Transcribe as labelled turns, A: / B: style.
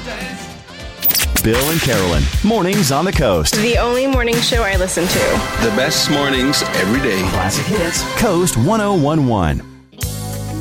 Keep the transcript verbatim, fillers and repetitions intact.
A: Bill and Carolyn, mornings on the coast.
B: The only morning show I listen to.
C: The best mornings every day.
A: Classic hits, Coast one oh one one.